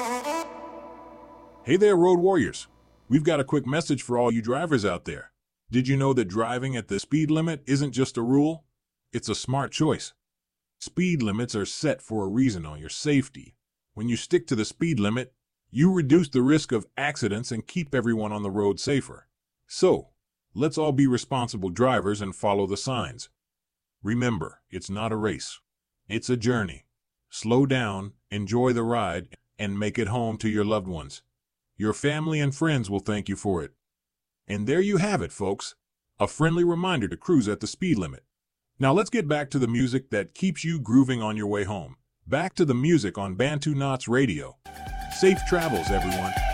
Hey there, road warriors. We've got a quick message for all you drivers out there. Did you know that driving at the speed limit isn't just a rule? It's a smart choice. Speed limits are set for a reason on your safety. When you stick to the speed limit, you reduce the risk of accidents and keep everyone on the road safer. So, let's all be responsible drivers and follow the signs. Remember, it's not a race. It's a journey. Slow down, enjoy the ride, and make it home to your loved ones. Your family and friends will thank you for it. And there you have it, folks. A friendly reminder to cruise at the speed limit. Now let's get back to the music that keeps you grooving on your way home. Back to the music on Bantu Knots Radio. Safe travels, everyone.